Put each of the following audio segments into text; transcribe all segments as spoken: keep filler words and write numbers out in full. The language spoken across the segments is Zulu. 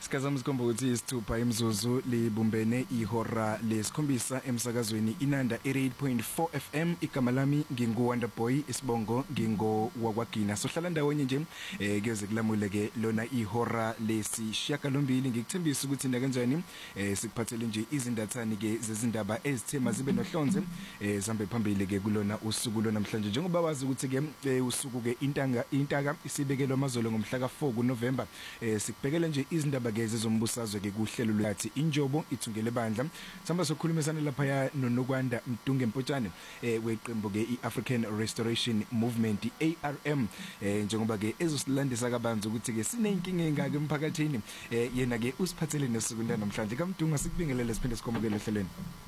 Isikhathi sikhomba ukuthi isithupha imzuzu libumbene ihora lesikhombisa emsakazweni Inanda eighty-eight point four F M. Igama lami ngingu Wonderboy, isibongo ngingo wakwagina. Sohlala ndawonye nje eh kuyoze kulamule ke lona ihora lesishiyagalombili. Ngikuthembisa ukuthi na kanjani eh sikuphathele nje izindathani ke zezindaba ezithema zibe nohlonze eh zambe phambili ke kulona usuku lo namhlanje. Njengoba wazi ukuthi ke usuku ke intanga intaka isibekelwa amazolo ngomhla ka four kuNovember. Eh sikubhekela nje izindaba ke zezombusazwe ke kuhlelo lwathi injobo ithungele bandla. Samba sokhulumisana lapha ya noNokwanda Mdunge Mpotshane eh weqembu ke iAfrican Restoration Movement A R M eh njengoba ke ezosilandisa kabanzi ukuthi ke sinenkinga engake emphakathini eh yena ke usiphathele nesuku namhlanje. Kamdunga sikubingelele siphinde sikhomukele ehlelweni.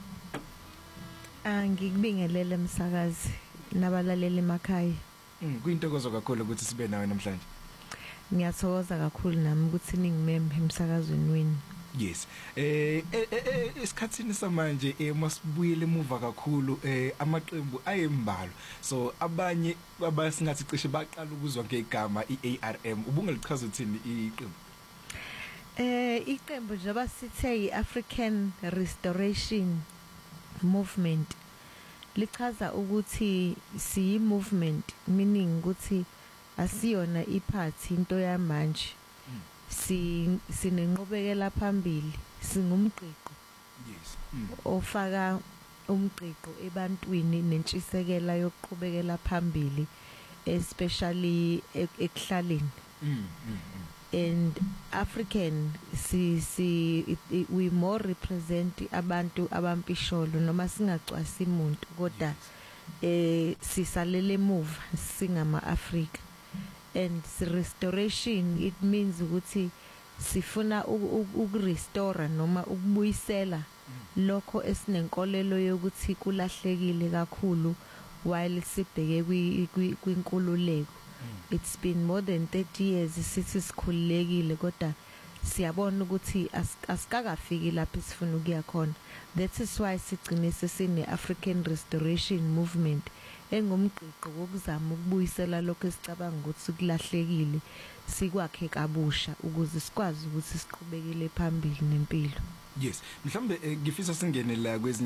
Ah ngikubingelele msakazi nabalaleli emakhaya. Mm kuyintokozo kakhulu ukuthi sibe nawe namhlanje. Ngiyathokoza kakhulu nami ukuthi ningimembe emsakazweni wenu. Yes. Eh esikhatsini samanje eh masibuyele emuva kakhulu eh amaqembu ayembalo. So abanye abasingathi cishe baqala ukuzwa ngegama iA R M. Ubungelichaza uthini iqembu? Eh iqembu njengoba sithe iAfrican Restoration Movement lichaza ukuthi siyi movement, meaning ukuthi asiyona iphathi into yamanje. Si sinenqobekela phambili, singumqiqo. Yes. Ofaka umqiqo ebantwini nentshisekela yokuqhubekela phambili, especially ekuhlaleni. And African si si it, it, we more represent abantu abampisholo noma singacwasi umuntu kodwa eh sisalele move singama Africa. And restoration it means ukuthi sifuna ukurestore noma ukubuyisela lokho esinenkolelo yokuthi kulahlekile kakhulu while sibheke kwinkululeko. It's been more than thirty years sithi sikhululekile kodwa siyabona ukuthi asikakafiki lapho sifuna ukuya khona. That is why sigcine sesine African Restoration Movement engumqiqo wokuzama ukubuyisela lokho esicabanga ukuthi kulahlekile sikwakhe kabusha ukuze sikwazi ukuthi siqhubekele phambili nempilo. Yes, mhlambe ngifisa singene la kwezi